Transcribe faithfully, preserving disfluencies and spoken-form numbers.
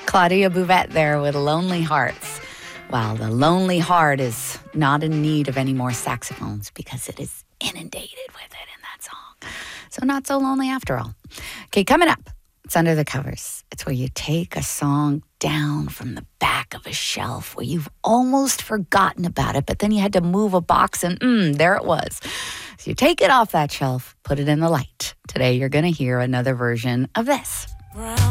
Claudia Bouvette there with Lonely Hearts. Well, the lonely heart is not in need of any more saxophones because it is inundated with it in that song. So not so lonely after all. Okay, coming up, it's Under the Covers. It's where you take a song down from the back of a shelf where you've almost forgotten about it, but then you had to move a box and mm, there it was. So you take it off that shelf, put it in the light. Today you're going to hear another version of this.